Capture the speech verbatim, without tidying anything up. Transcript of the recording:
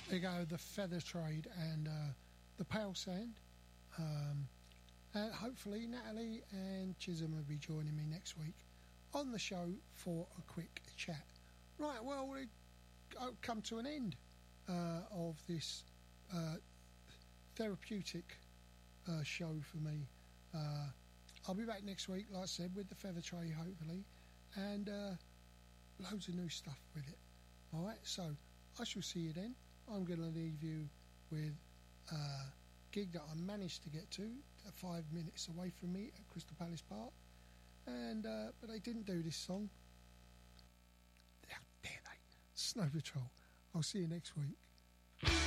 There you go, the Feather Trade and uh, the Pale Sand. Um, and hopefully Natalie and Chisholm will be joining me next week on the show for a quick chat. Right, well, we've come to an end uh, of this uh, therapeutic uh, show for me. Uh, I'll be back next week, like I said, with the Feather Trade, hopefully, and uh, loads of new stuff with it. All right, so I shall see you then. I'm going to leave you with a gig that I managed to get to, five minutes away from me at Crystal Palace Park, and uh, but they didn't do this song. How dare they? Snow Patrol. I'll see you next week.